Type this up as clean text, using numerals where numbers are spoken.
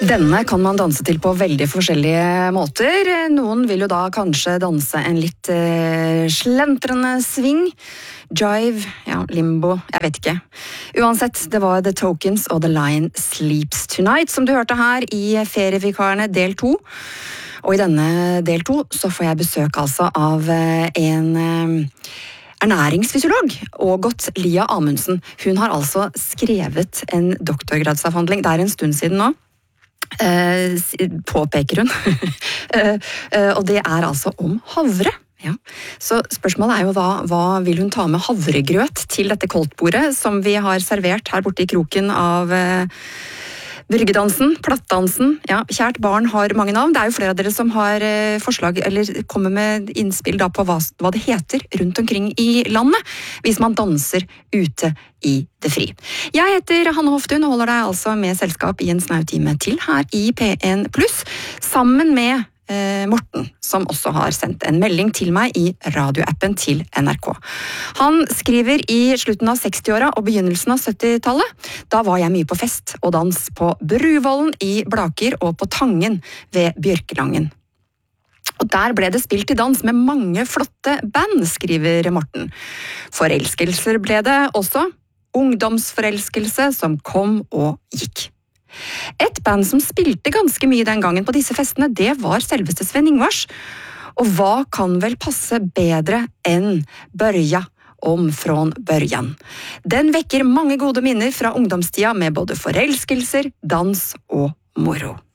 Denne kan man danse til på veldig forskjellige måter. Noen vil jo da kanskje danse en litt slentrende sving, jive, ja, limbo, jeg vet ikke. Uansett, det var The Tokens og The Lion Sleeps Tonight, som du hørte her i Ferievikarene del 2. Og i denne del 2 så får jeg besøk altså av en ernæringsfysiolog, Ågot Lia Amundsen. Hun har altså skrevet en doktorgradsavhandling, det er en stund siden nå, påpeker hun. Og det er altså om havre. Ja. Så spørsmålet er jo hva vil hun ta med havregrøt til dette koldtbordet som vi har servert her borte i kroken av bryggedansen, plattdansen. Ja, kjært barn har mange navn. Det er jo flere av dere som har forslag eller kommer med innspill da på hva det heter rundt omkring i landet hvis man danser ute i det fri. Jeg heter Hanne Hoftun og holder deg altså med selskap i en snau time til her i P1+, sammen med Morten, som også har sendt en melding til meg i radioappen til NRK. Han skriver i slutten av 60-åra og begynnelsen av 70-tallet. Da var jeg mye på fest og dans på Bruvollen i Blaker og på Tangen ved Bjørkelangen. Og der ble det spilt i dans med mange flotte band, skriver Morten. Forelskelser ble det også. Ungdomsforelskelse som kom og gikk. Et band som spilte ganske mye den gangen på disse festene, det var selveste Sven Ingvars. Og hva kan vel passe bedre enn Børja om från början? Den vekker mange gode minner fra ungdomstida med både forelskelser, dans og moro.